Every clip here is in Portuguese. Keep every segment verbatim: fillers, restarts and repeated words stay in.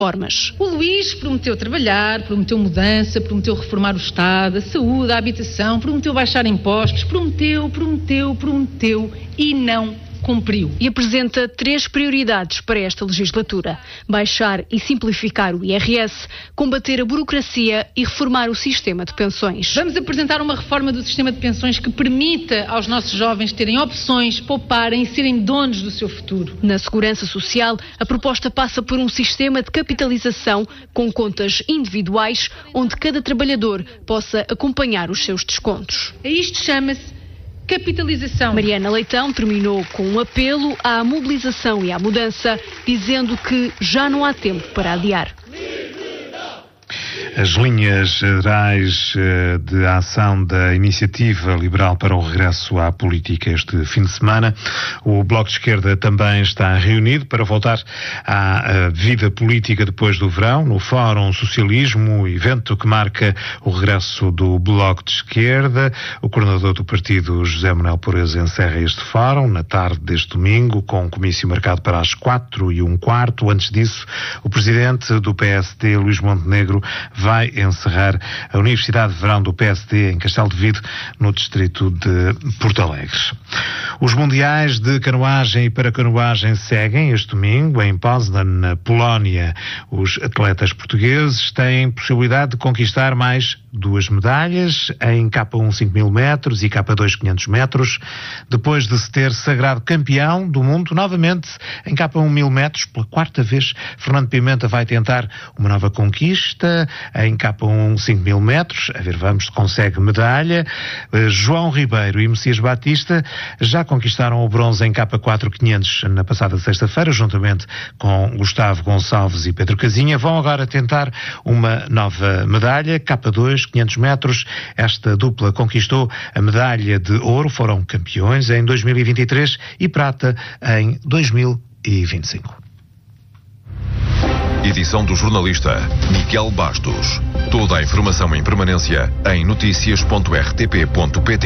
formas. O Luís prometeu trabalhar, prometeu mudança, prometeu reformar o Estado, a saúde, a habitação, prometeu baixar impostos, prometeu, prometeu, prometeu e não cumpriu. E apresenta três prioridades para esta legislatura: baixar e simplificar o I R S, combater a burocracia e reformar o sistema de pensões. Vamos apresentar uma reforma do sistema de pensões que permita aos nossos jovens terem opções, pouparem e serem donos do seu futuro. Na segurança social, a proposta passa por um sistema de capitalização com contas individuais, onde cada trabalhador possa acompanhar os seus descontos. A isto chama-se capitalização. Mariana Leitão terminou com um apelo à mobilização e à mudança, dizendo que já não há tempo para adiar. As linhas gerais de ação da Iniciativa Liberal para o Regresso à Política este fim de semana. O Bloco de Esquerda também está reunido para voltar à vida política depois do verão, no Fórum Socialismo, evento que marca o regresso do Bloco de Esquerda. O coordenador do partido, José Manuel Pureza, encerra este fórum na tarde deste domingo, com um comício marcado para as quatro e um quarto. Antes disso, o presidente do P S D, Luís Montenegro, vai encerrar a Universidade de Verão do P S D em Castelo de Vide, no distrito de Porto Alegre. Os Mundiais de Canoagem e Paracanoagem seguem este domingo em Poznan, na Polónia. Os atletas portugueses têm possibilidade de conquistar mais duas medalhas em K um cinco mil metros e K dois quinhentos metros, depois de se ter sagrado campeão do mundo novamente em K um mil metros. Pela quarta vez, Fernando Pimenta vai tentar uma nova conquista em K um cinco mil metros. A ver, vamos se consegue medalha. João Ribeiro e Messias Batista já conquistaram o bronze em K quatro quinhentos na passada sexta-feira, juntamente com Gustavo Gonçalves e Pedro Casinha. Vão agora tentar uma nova medalha, K dois quinhentos metros. Esta dupla conquistou a medalha de ouro, foram campeões em dois mil e vinte e três e prata em dois mil e vinte e cinco. Edição do jornalista Miguel Bastos. Toda a informação em permanência em noticias ponto r t p ponto p t.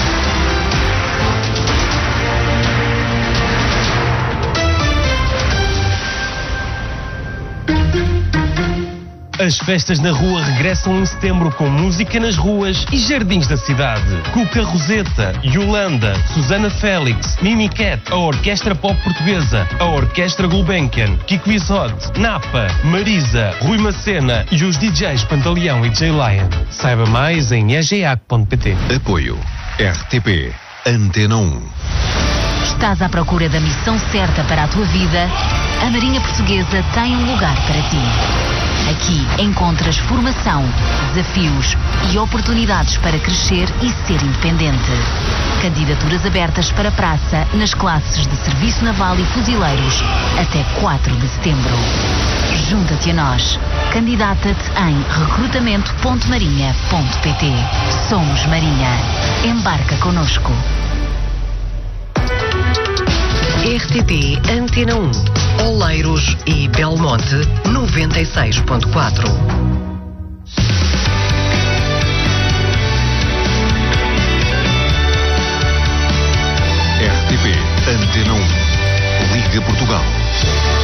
As festas na rua regressam em setembro com música nas ruas e jardins da cidade. Cuca Roseta, Yolanda, Susana Félix, Mimi Cat, a Orquestra Pop Portuguesa, a Orquestra Gulbenkian, Kiko Isod, Napa, Marisa, Rui Macena e os D Js Pantaleão e J-Lion. Saiba mais em e g a c ponto p t. Apoio R T P Antena um. Estás à procura da missão certa para a tua vida? A Marinha Portuguesa tem um lugar para ti. Aqui encontras formação, desafios e oportunidades para crescer e ser independente. Candidaturas abertas para praça nas classes de Serviço Naval e Fuzileiros até quatro de setembro. Junta-te a nós. Candidata-te em recrutamento ponto marinha ponto p t. Somos Marinha. Embarca connosco. R T P Antena um, Oleiros e Belmonte noventa e seis ponto quatro.